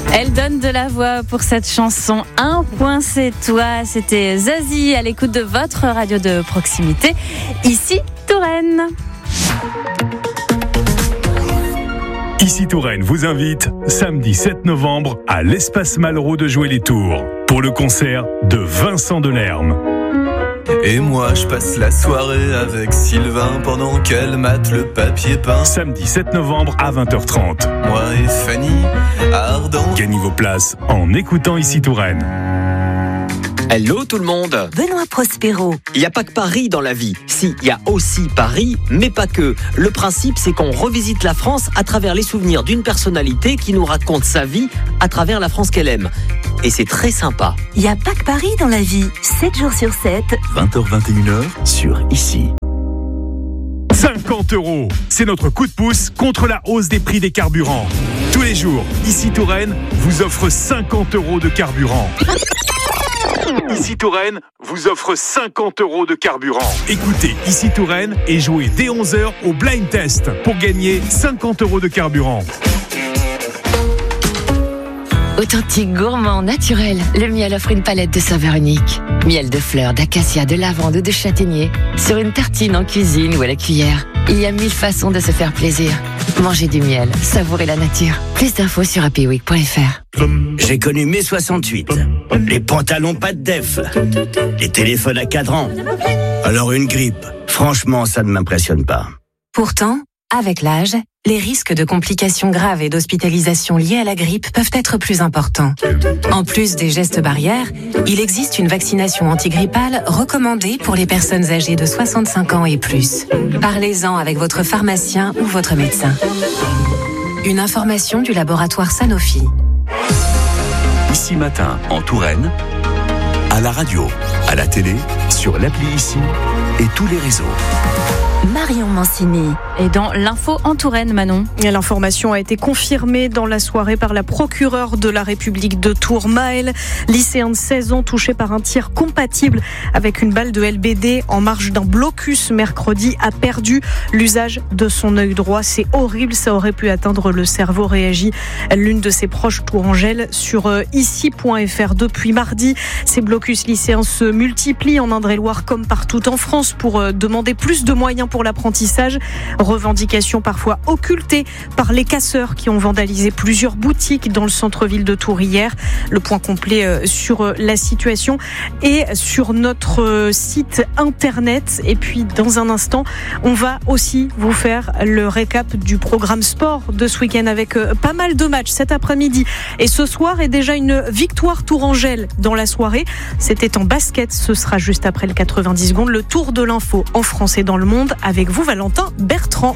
Elle donne de la voix pour cette chanson. Un point, c'est toi. C'était Zazie à l'écoute de votre radio de proximité. Ici, Touraine. Ici Touraine vous invite samedi 7 novembre à l'Espace Malraux de Jouer-les-Tours pour le concert de Vincent Delerme. Et moi je passe la soirée avec Sylvain pendant qu'elle mate le papier peint. Samedi 7 novembre à 20h30. Moi et Fanny, ardent. Gagnez vos places en écoutant Ici Touraine. Hello tout le monde. Benoît Prospero. Il n'y a pas que Paris dans la vie. Si, il y a aussi Paris, mais pas que. Le principe, c'est qu'on revisite la France à travers les souvenirs d'une personnalité qui nous raconte sa vie à travers la France qu'elle aime. Et c'est très sympa. Il n'y a pas que Paris dans la vie. 7 jours sur 7. 20h-21h sur Ici. 50 €, c'est notre coup de pouce contre la hausse des prix des carburants. Tous les jours, Ici Touraine vous offre 50 € de carburant. Ici Touraine vous offre 50 € de carburant. Écoutez Ici Touraine et jouez dès 11h au blind test pour gagner 50 € de carburant. Authentique, gourmand, naturel, le miel offre une palette de saveurs uniques. Miel de fleurs, d'acacia, de lavande ou de châtaignier. Sur une tartine, en cuisine ou à la cuillère. Il y a 1000 façons de se faire plaisir. Mangez du miel, savourez la nature. Plus d'infos sur happyweek.fr. J'ai connu mai 68. Les pantalons pas de def. Les téléphones à cadran. Alors une grippe. Franchement, ça ne m'impressionne pas. Pourtant, avec l'âge, les risques de complications graves et d'hospitalisation liées à la grippe peuvent être plus importants. En plus des gestes barrières, il existe une vaccination antigrippale recommandée pour les personnes âgées de 65 ans et plus. Parlez-en avec votre pharmacien ou votre médecin. Une information du laboratoire Sanofi. Ici Matin en Touraine, à la radio, à la télé, sur l'appli Ici et tous les réseaux. Marion Mancini. Et dans l'info en Touraine, Manon. Et l'information a été confirmée dans la soirée par la procureure de la République de Tours, Maël, lycéen de 16 ans touché par un tir compatible avec une balle de LBD en marge d'un blocus mercredi, a perdu l'usage de son œil droit. C'est horrible, ça aurait pu atteindre le cerveau, réagit l'une de ses proches tourangelles sur ici.fr. Depuis mardi, ces blocus lycéens se multiplient en Indre-et-Loire comme partout en France pour demander plus de moyens pour l'apprentissage. Revendication parfois occultée par les casseurs qui ont vandalisé plusieurs boutiques dans le centre-ville de Tours hier. Le point complet sur la situation est sur notre site internet. Et puis dans un instant, on va aussi vous faire le récap du programme sport de ce week-end avec pas mal de matchs cet après-midi. Et ce soir est déjà une victoire tourangelle dans la soirée. C'était en basket, ce sera juste après le 90 secondes. Le tour de l'info en France et dans le monde avec vous, Valentin Bertrand.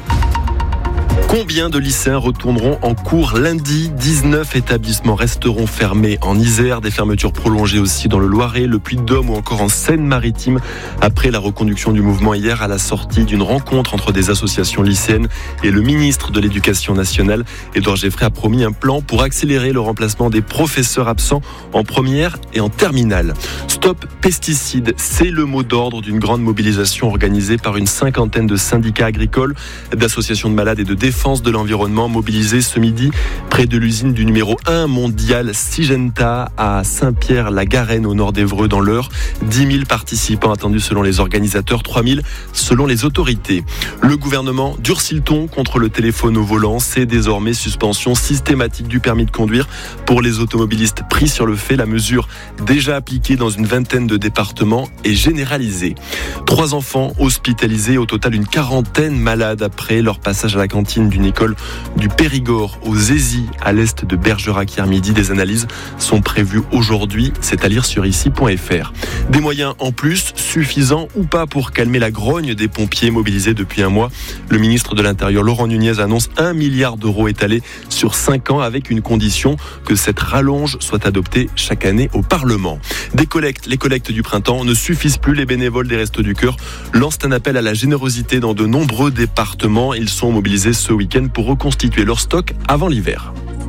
Combien de lycéens retourneront en cours lundi ? 19 établissements resteront fermés en Isère. Des fermetures prolongées aussi dans le Loiret, le Puy-de-Dôme ou encore en Seine-Maritime. Après la reconduction du mouvement hier à la sortie d'une rencontre entre des associations lycéennes et le ministre de l'Éducation nationale, Édouard Geffray a promis un plan pour accélérer le remplacement des professeurs absents en première et en terminale. Stop pesticides, c'est le mot d'ordre d'une grande mobilisation organisée par une cinquantaine de syndicats agricoles, d'associations de malades et de défense de l'environnement mobilisés ce midi près de l'usine du numéro 1 mondial Syngenta à Saint-Pierre-la-Garenne au nord d'Évreux dans l'Eure. 10 000 participants attendus selon les organisateurs, 3 000 selon les autorités. Le gouvernement durcit le ton contre le téléphone au volant. C'est désormais suspension systématique du permis de conduire pour les automobilistes pris sur le fait. La mesure déjà appliquée dans une vingtaine de départements est généralisée. 3 enfants hospitalisés, au total une quarantaine malades après leur passage à la cantine d'une école du Périgord aux Zézy à l'est de Bergerac hier midi. Des analyses sont prévues aujourd'hui, c'est à lire sur ici.fr. Des moyens en plus, suffisants ou pas pour calmer la grogne des pompiers mobilisés depuis un mois. Le ministre de l'Intérieur Laurent Nunez annonce 1 milliard d'euros étalés sur 5 ans avec une condition, que cette rallonge soit adoptée chaque année au Parlement. Les collectes du printemps ne suffisent plus. Les bénévoles des Restos du Cœur lancent un appel à la générosité dans de nombreux départements. Ils sont mobilisés ce week-end pour reconstituer leur stock avant l'hiver.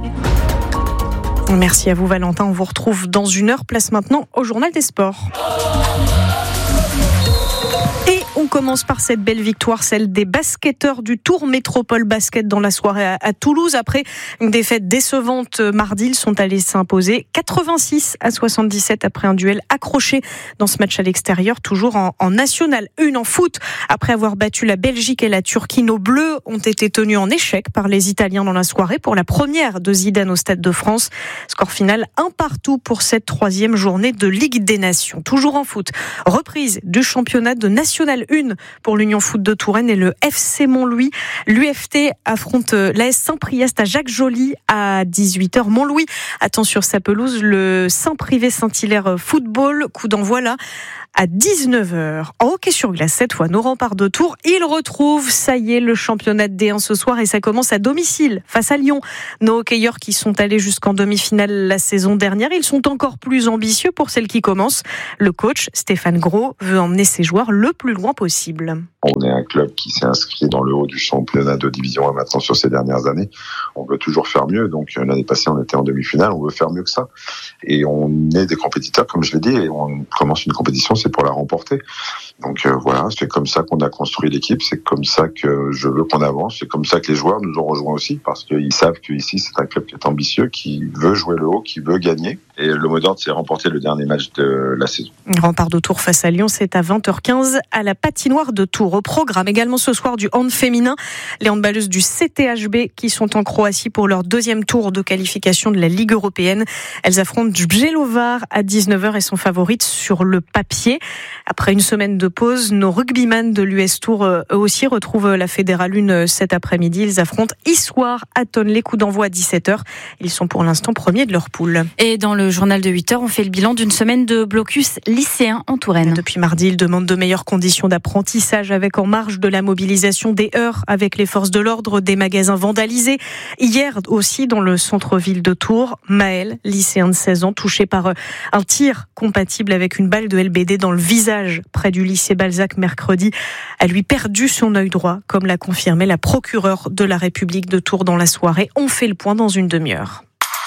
Merci à vous Valentin, on vous retrouve dans une heure. Place maintenant au Journal des Sports. Et on On commence par cette belle victoire, celle des basketteurs du Tour Métropole Basket dans la soirée à Toulouse. Après une défaite décevante mardi, ils sont allés s'imposer 86-77 après un duel accroché dans ce match à l'extérieur, toujours en National 1 en foot. Après avoir battu la Belgique et la Turquie, nos Bleus ont été tenus en échec par les Italiens dans la soirée pour la première de Zidane au Stade de France. Score final 1-1 pour cette 3e journée de Ligue des Nations. Toujours en foot, reprise du championnat de National 1 pour l'Union Foot de Touraine et le FC Montlouis. L'UFT affronte l'AS Saint-Priest à Jacques-Joly à 18h. Montlouis attend sur sa pelouse le Saint-Privé-Saint-Hilaire Football. Coup d'envoi là à 19h. En hockey sur glace, cette fois, nos remparts de Tours, ils retrouvent, ça y est, le championnat de D1 ce soir et ça commence à domicile, face à Lyon. Nos hockeyeurs qui sont allés jusqu'en demi-finale la saison dernière, ils sont encore plus ambitieux pour celle qui commence. Le coach, Stéphane Gros, veut emmener ses joueurs le plus loin possible. On est un club qui s'est inscrit dans le haut du championnat de division 1 maintenant sur ces dernières années. On veut toujours faire mieux. Donc l'année passée, on était en demi-finale. On veut faire mieux que ça. Et on est des compétiteurs, comme je l'ai dit, et on commence une compétition, c'est pour la remporter. Donc voilà, c'est comme ça qu'on a construit l'équipe. C'est comme ça que je veux qu'on avance. C'est comme ça que les joueurs nous ont rejoints aussi, parce qu'ils savent qu'ici, c'est un club qui est ambitieux, qui veut jouer le haut, qui veut gagner. Et le mot d'ordre, c'est remporter le dernier match de la saison. Rempart de Tours face à Lyon, c'est à 20h15 à la patinoire de Tours. Au programme également ce soir du hand féminin, les handballeuses du CTHB qui sont en Croatie pour leur 2e tour de qualification de la Ligue européenne. Elles affrontent du Bjelovar à 19h et sont favorites sur le papier. Après une semaine de pause, nos rugbyman de l'US Tours eux aussi retrouvent la Fédérale 1 cet après-midi. Ils affrontent Issoire à Tonne, les coups d'envoi à 17h. Ils sont pour l'instant premiers de leur poule. Et dans le journal de 8h, on fait le bilan d'une semaine de blocus lycéen en Touraine. Depuis mardi, ils demandent de meilleures conditions d'apprentissage avec en marge de la mobilisation des heurts avec les forces de l'ordre, des magasins vandalisés. Hier aussi, dans le centre-ville de Tours, Maël, lycéen de 16 ans, touché par un tir compatible avec une balle de LBD dans le visage près du lycée Balzac mercredi, a lui perdu son œil droit, comme l'a confirmé la procureure de la République de Tours dans la soirée. On fait le point dans une demi-heure.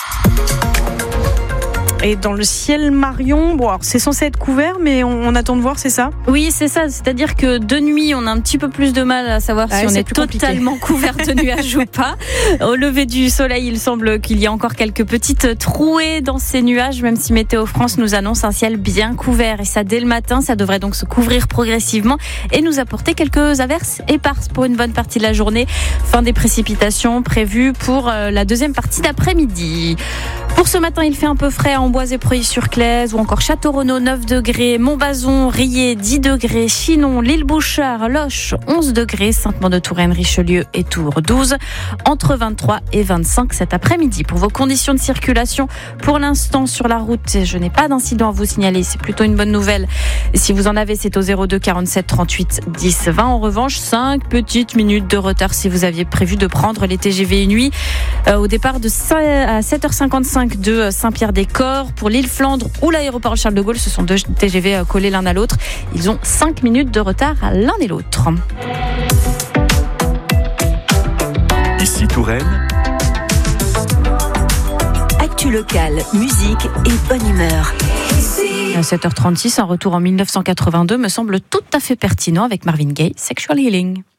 Et dans le ciel, Marion, bon, alors c'est censé être couvert, mais on attend de voir, c'est ça ? Oui, c'est ça. C'est-à-dire que de nuit, on a un petit peu plus de mal à savoir si on est totalement couvert de nuages ou pas. Au lever du soleil, il semble qu'il y a encore quelques petites trouées dans ces nuages, même si Météo France nous annonce un ciel bien couvert. Et ça, dès le matin, ça devrait donc se couvrir progressivement et nous apporter quelques averses éparses pour une bonne partie de la journée. Fin des précipitations prévues pour la deuxième partie d'après-midi. Pour ce matin, il fait un peu frais à Amboise et Preuilly-sur-Claise ou encore Château-Renaud 9 degrés, Montbazon, Riez 10 degrés, Chinon, l'île Bouchard, Loches 11 degrés, Sainte-Maure-de-Touraine, Richelieu et Tours 12, entre 23 et 25 cet après-midi. Pour vos conditions de circulation, pour l'instant sur la route, je n'ai pas d'incident à vous signaler, c'est plutôt une bonne nouvelle. Si vous en avez, c'est au 02 47 38 10 20. En revanche, 5 petites minutes de retard si vous aviez prévu de prendre les TGV nuit au départ à 7h55 de Saint-Pierre-des-Corps pour l'île Flandre ou l'aéroport Charles de Gaulle. Ce sont 2 TGV collés l'un à l'autre. Ils ont 5 minutes de retard l'un et l'autre. Ici Touraine. Actu locale, musique et bonne humeur. À 7h36, un retour en 1982 me semble tout à fait pertinent avec Marvin Gaye, Sexual Healing.